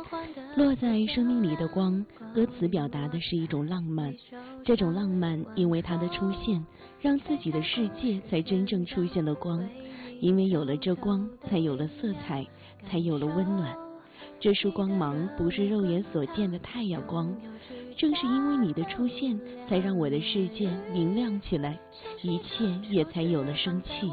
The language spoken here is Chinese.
落在生命里的光，歌词表达的是一种浪漫。这种浪漫，因为它的出现，让自己的世界才真正出现了光。因为有了这光，才有了色彩，才有了温暖。这束光芒不是肉眼所见的太阳光，正是因为你的出现，才让我的世界明亮起来，一切也才有了生气。